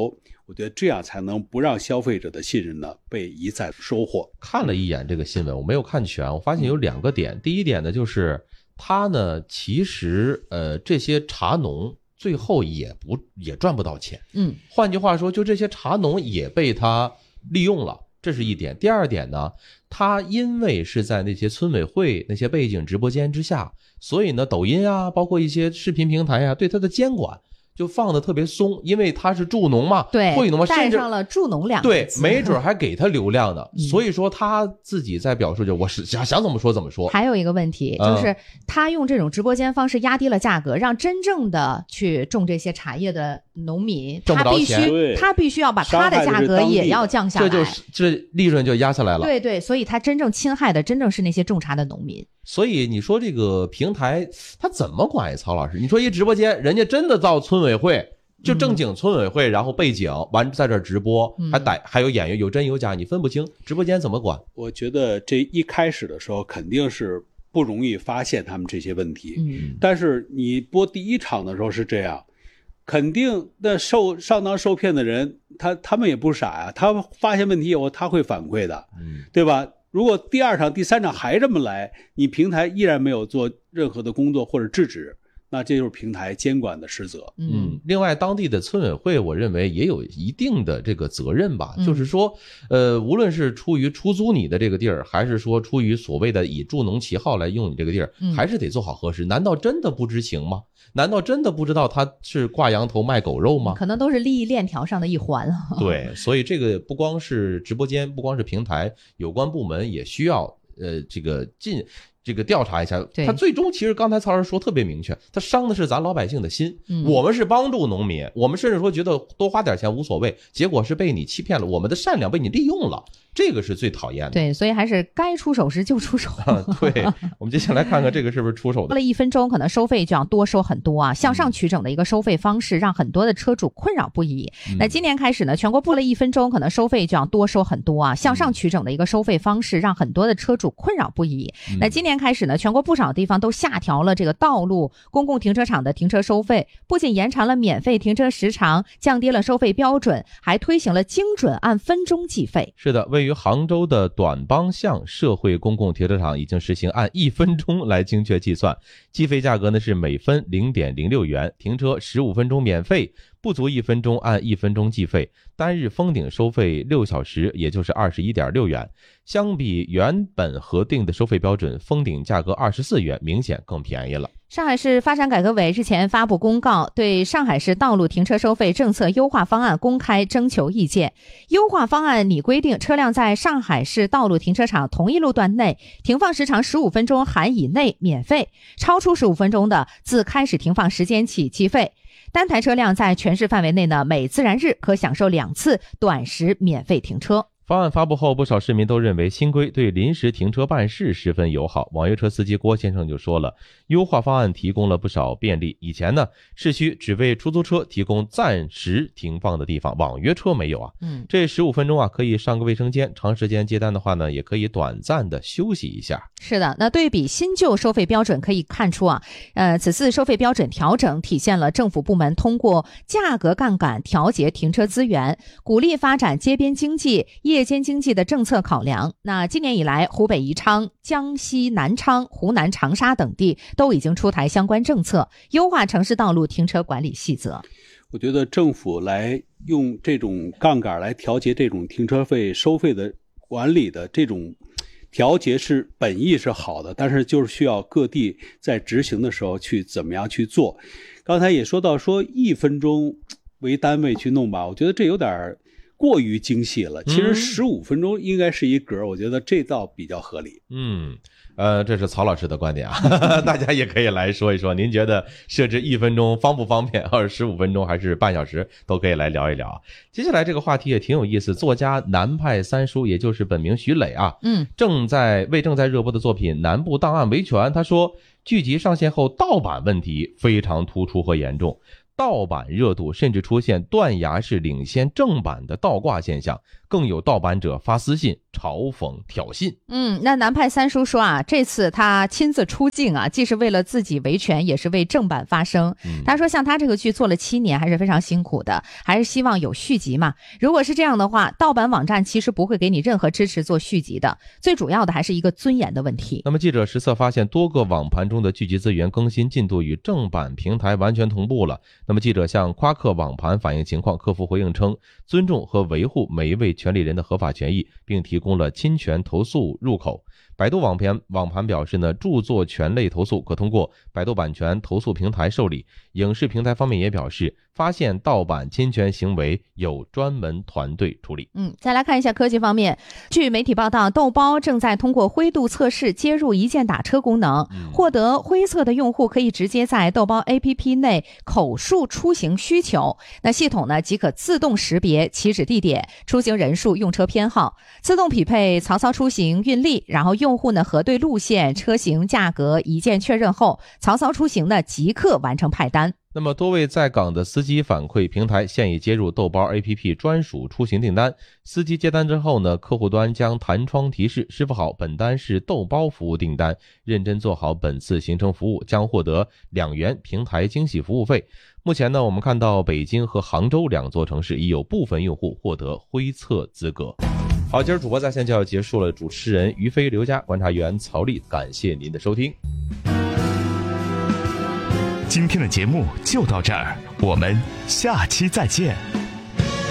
求，我觉得这样才能不让消费者的信任呢被一再收获。 看了一眼这个新闻，我没有看全，我发现有2个点。第一点呢，就是他呢其实这些茶农最后也赚不到钱。换句话说，就这些茶农也被他利用了，这是一点。第二点呢，他因为是在那些村委会那些背景直播间之下，所以呢抖音啊包括一些视频平台啊对他的监管就放的特别松，因为他是助农嘛， 对， 会农嘛， 带上了助农2个字， 对，没准还给他流量的。所以说他自己在表述就我是想怎么说怎么说。 还有一个问题就是他用这种直播间方式压低了价格，让真正的去种这些茶叶的农民他必须要把他的价格也要降下来， 这利润就压下来了。 对对，所以他真正侵害的真正是那些种茶的农民。 所以你说这个平台他怎么管呀？曹老师，你说一直播间人家真的到村委会，就正经村委会，然后背景完在这直播，还有演员有真有假，你分不清，直播间怎么管？ 我觉得这一开始的时候肯定是不容易发现他们这些问题，但是你播第1场的时候是这样，肯定那上当受骗的人他们也不傻呀，他发现问题以后他会反馈的，对吧？如果第2场第3场还这么来，你平台依然没有做任何的工作或者制止，那这就是平台监管的失责。 另外当地的村委会我认为也有一定的这个责任吧，就是说无论是出于出租你的这个地儿，还是说出于所谓的以助农旗号来用你这个地儿，还是得做好核实。难道真的不知情吗？难道真的不知道他是挂羊头卖狗肉吗？ 可能都是利益链条上的一环。 对，所以这个不光是直播间，不光是平台，有关部门也需要这个调查一下。他最终其实刚才曹老师说特别明确，他伤的是咱老百姓的心。我们是帮助农民，我们甚至说觉得多花点钱无所谓，结果是被你欺骗了，我们的善良被你利用了，这个是最讨厌的。 对，所以还是该出手时就出手。 对，我们接下来看看这个是不是出手的。 过了1分钟，可能收费就要多收很多啊，向上取整的一个收费方式让很多的车主困扰不已。那今年开始呢，全国过了1分钟，可能收费就要多收很多啊，向上取整的一个收费方式让很多的车主困扰不已。那今年开始呢，全国不少地方都下调了这个道路公共停车场的停车收费，不仅延长了免费停车时长，降低了收费标准，还推行了精准按分钟计费。 是的，位于杭州的短帮巷社会公共停车场已经实行按1分钟来精确计算，计费价格呢是每分 0.06 元，停车15分钟免费，不足1分钟按1分钟计费，单日封顶收费6小时也就是 21.6 元，相比原本核定的收费标准，封顶价格24元，明显更便宜了。 上海市发展改革委日前发布公告，对上海市道路停车收费政策优化方案公开征求意见。优化方案拟规定，车辆在上海市道路停车场同一路段内停放时长15分钟含以内免费，超出15分钟的自开始停放时间起计费。单台车辆在全市范围内呢，每自然日可享受2次短时免费停车。 方案发布后，不少市民都认为新规对临时停车办事十分友好。网约车司机郭先生就说了，优化方案提供了不少便利。以前呢，市区只为出租车提供暂时停放的地方，网约车没有啊。这15分钟啊，可以上个卫生间，长时间接单的话呢，也可以短暂的休息一下。 是的，那对比新旧收费标准可以看出啊，此次收费标准调整体现了政府部门通过价格杠杆调节停车资源，鼓励发展街边经济、夜间经济的政策考量。那今年以来，湖北宜昌、江西南昌、湖南长沙等地都已经出台相关政策，优化城市道路停车管理细则。 我觉得政府来用这种杠杆来调节这种停车费收费的管理的这种调节是本意是好的，但是就是需要各地在执行的时候去怎么样去做。刚才也说到说1分钟为单位去弄吧，我觉得这有点过于精细了。其实15分钟应该是一格，我觉得这倒比较合理。 这是曹老师的观点啊，大家也可以来说一说，您觉得设置1分钟方不方便，或者15分钟还是半小时，都可以来聊一聊。接下来这个话题也挺有意思，作家南派三叔，也就是本名徐磊啊，正在热播的作品《南部档案维权》，他说剧集上线后盗版问题非常突出和严重，盗版热度甚至出现断崖式领先正版的倒挂现象， 更有盗版者发私信嘲讽挑衅。 那南派三叔说啊，这次他亲自出镜啊，既是为了自己维权，也是为正版发声。他说像他这个剧做了7年还是非常辛苦的，还是希望有续集嘛。如果是这样的话，盗版网站其实不会给你任何支持做续集的，最主要的还是一个尊严的问题。 那么记者实测发现，多个网盘中的剧集资源更新进度与正版平台完全同步了。那么记者向夸克网盘反映情况，客服回应称尊重和维护每一位权利人的合法权益，并提供了侵权投诉入口。百度网盘表示呢，著作权类投诉可通过百度版权投诉平台受理。影视平台方面也表示，发现盗版侵权行为有专门团队处理。 再来看一下科技方面，据媒体报道，豆包正在通过灰度测试接入一键打车功能，获得灰测的用户可以直接在豆包 APP 内口述出行需求，那系统呢即可自动识别起止地点、出行人数、用车偏好，自动匹配曹操出行运力，然后用户呢核对路线、车型、价格，一键确认后，曹操出行呢即刻完成派单。 那么多位在岗的司机反馈，平台现已接入豆包 APP 专属出行订单，司机接单之后呢，客户端将弹窗提示，师傅好，本单是豆包服务订单，认真做好本次行程服务，将获得2元平台惊喜服务费。目前呢，我们看到北京和杭州2座城市已有部分用户获得灰测资格。好，今儿主播在线就要结束了，主持人于飞、刘佳，观察员曹丽，感谢您的收听。 今天的节目就到这儿，我们下期再见。